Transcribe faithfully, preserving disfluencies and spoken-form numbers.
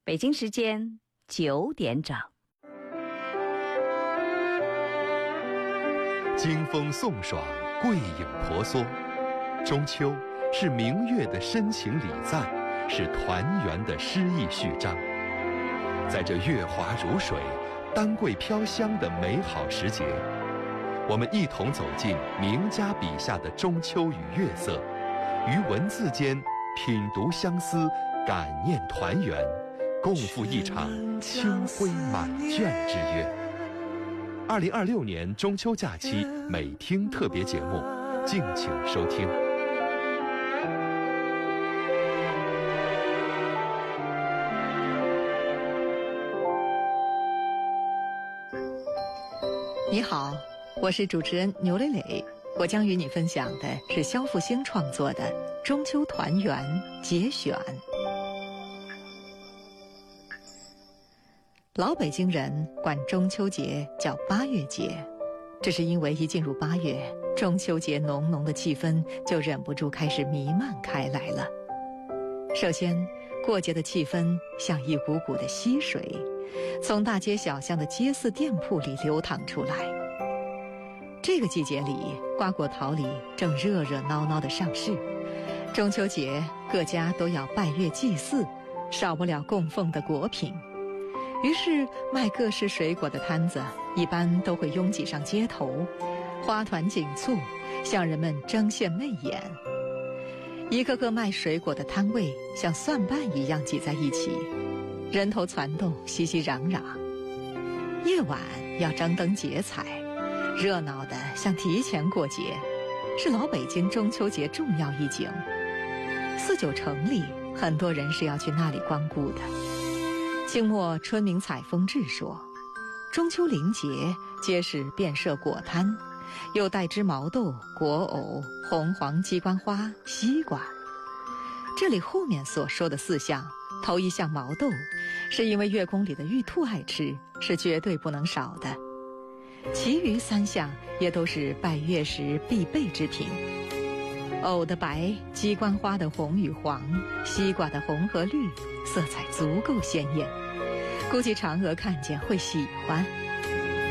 北京时间九点整。 金风送爽，桂影婆娑。中秋是明月的深情礼赞，是团圆的诗意序章。在这月华如水、丹桂飘香的美好时节，我们一同走进名家笔下的中秋与月色，于文字间品读相思，感念团圆，共赴一场清辉满卷之约。二零二六年中秋假期美听特别节目，敬请收听。 你好，我是主持人牛磊磊，我将与你分享的是肖复兴创作的《中秋团圆》节选。老北京人管中秋节叫八月节，这是因为一进入八月，中秋节浓浓的气氛就忍不住开始弥漫开来了。首先，过节的气氛像一股股的溪水，从大街小巷的街市店铺里流淌出来。这个季节里，瓜果桃李正热热闹闹的上市。中秋节各家都要拜月祭祀，少不了供奉的果品。于是卖各式水果的摊子一般都会拥挤上街头，花团锦簇，向人们争先媚眼。一个个卖水果的摊位像蒜瓣一样挤在一起，人头攒动，熙熙攘攘。夜晚要张灯结彩，热闹的像提前过节，是老北京中秋节重要一景。四九城里很多人是要去那里光顾的。清末春明采风志说，中秋临节，街市便设果摊，又带枝毛豆、果藕、红黄鸡冠花、西瓜。这里后面所说的四项，头一项毛豆，是因为月宫里的玉兔爱吃，是绝对不能少的。其余三项也都是拜月时必备之品。藕的白，鸡冠花的红与黄，西瓜的红和绿，色彩足够鲜艳，估计嫦娥看见会喜欢。